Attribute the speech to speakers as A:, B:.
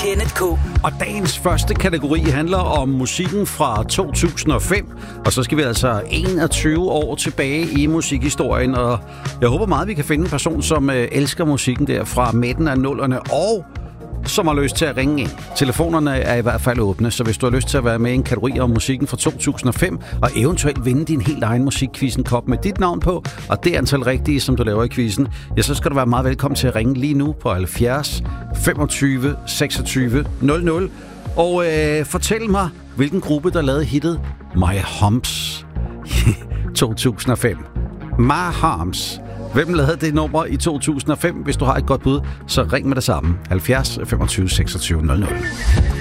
A: Kenneth K.
B: Og dagens første kategori handler om musikken fra 2005. Og så skal vi altså 21 år tilbage i musikhistorien. Og jeg håber meget, vi kan finde en person, som elsker musikken der fra midten af 00'erne. Og som har lyst til at ringe ind. Telefonerne er i hvert fald åbne, så hvis du har lyst til at være med i en kategori om musikken fra 2005, og eventuelt vinde din helt egen musikquizzen kop med dit navn på, og det antal rigtige, som du laver i quizzen, ja, så skal du være meget velkommen til at ringe lige nu på 70 25 26 00. Og fortæl mig, hvilken gruppe, der lavede hittet My Humps 2005. My Humps. Hvem lavede det nummer i 2005? Hvis du har et godt bud, så ring med det samme. 70 25 26 00.